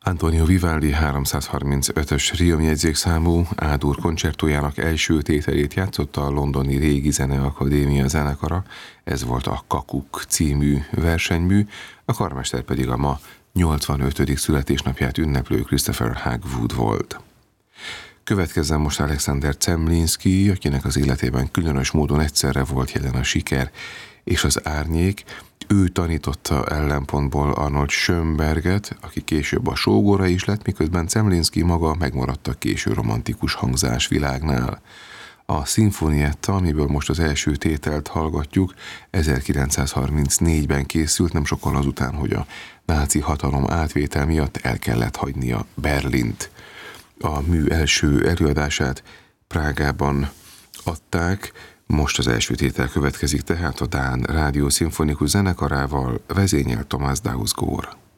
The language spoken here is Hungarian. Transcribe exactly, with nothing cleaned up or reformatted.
Antonio Vivaldi háromszázharmincötös riomjegyzékszámú A-dur koncertójának első tételét játszotta a londoni Régi Zeneakadémia zenekara, ez volt a Kakuk című versenymű, a karmester pedig a ma nyolcvanötödik születésnapját ünneplő Christopher Hagwood volt. Következzen most Alexander Zemlinsky, akinek az életében különös módon egyszerre volt jelen a siker és az árnyék. Ő tanította ellenpontból Arnold Schönberget, aki később a sógora is lett, miközben Zemlinsky maga megmaradt a késő romantikus hangzás világnál. A Sinfonietta, amiből most az első tételt hallgatjuk, ezerkilencszázharmincnégyben készült, nem sokkal azután, hogy a náci hatalom átvétel miatt el kellett hagynia Berlint. A mű első előadását Prágában adták, most az első tétel következik tehát a Dán Rádió Szimfonikus Zenekarával, vezényel Thomas Dausgaard.